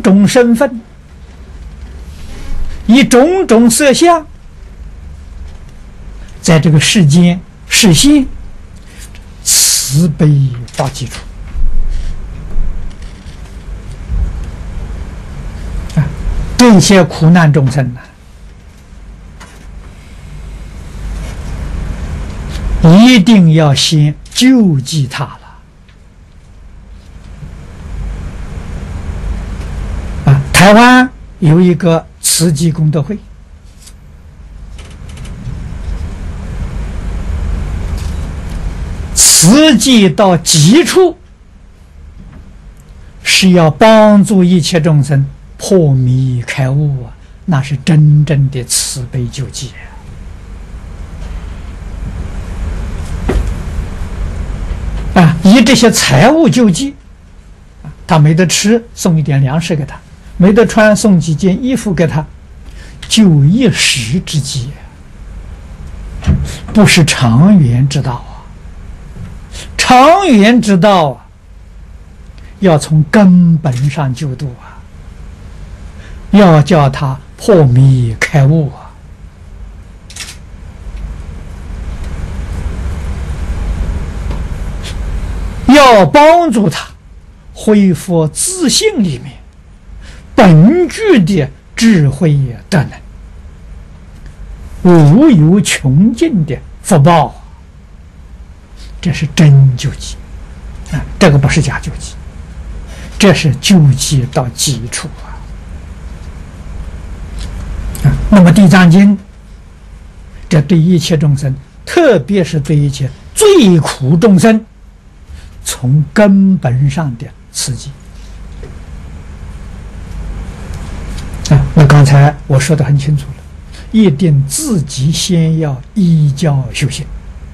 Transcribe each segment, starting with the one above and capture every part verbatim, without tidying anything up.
种身份，以种种色相，在这个世间实现慈悲大基础啊！这些苦难众生呢、啊，一定要先救济他了啊！台湾有一个慈济功德会。慈济到极处，是要帮助一切众生破迷开悟啊！那是真正的慈悲救济啊！啊，以这些财物救济，他没得吃，送一点粮食给他；没得穿，送几件衣服给他，救一时之计，不是长远之道啊！长远之道啊，要从根本上救度啊，要叫他破迷开悟啊。要帮助他恢复自信里面本具的智慧德能，无有穷尽的福报。这是真救济啊！这个不是假救济，这是救济到基础啊！啊，那么《地藏经》这对一切众生，特别是对一切最苦众生，从根本上的刺激啊！那刚才我说的很清楚了，一定自己先要依教修行。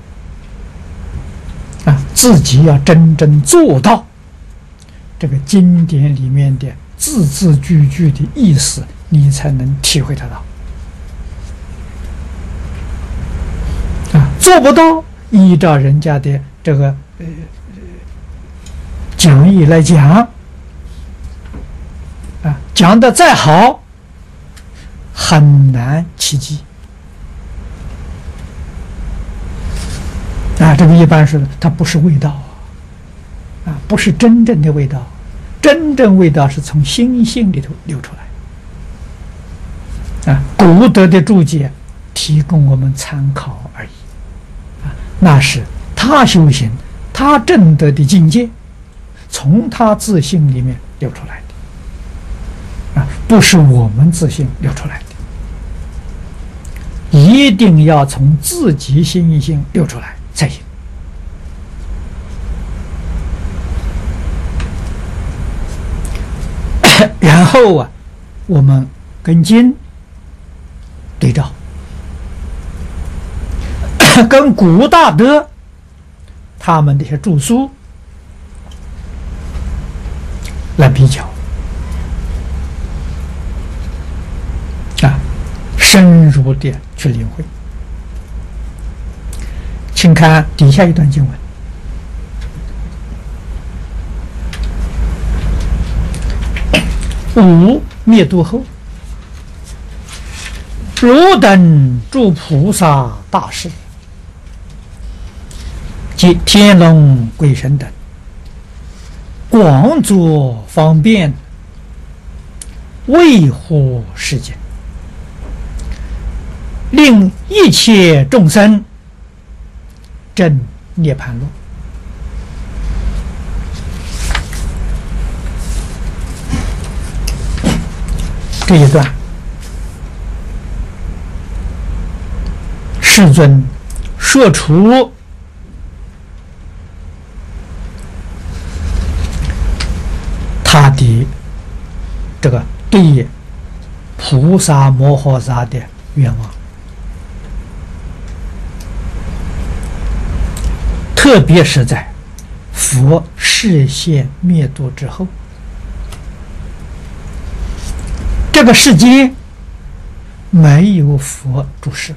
啊，自己要真正做到这个经典里面的字字句句的意思，你才能体会得到。啊，做不到，依照人家的这个呃讲义来讲，啊，讲得再好，很难企及。啊，这个一般是它不是味道啊，啊，不是真正的味道，真正味道是从心性里头流出来。啊，古德的注解提供我们参考而已，啊，那是他修行，他证得的境界，从他自性里面流出来的，啊，不是我们自性流出来的，一定要从自己心性流出来才行。然后啊，我们跟经对照，跟古大德他们这些著书来比较啊，深入的去领会。请看底下一段经文：五灭度后，汝等诸菩萨大士，即天龙鬼神等，广作方便，为护世间，令一切众生证涅槃路。这一段，世尊说出他的这个对菩萨摩诃萨的愿望，特别是在佛示现灭度之后，这个世间没有佛住世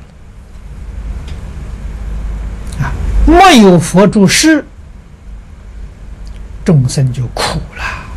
了啊，没有佛住世，众生就苦了。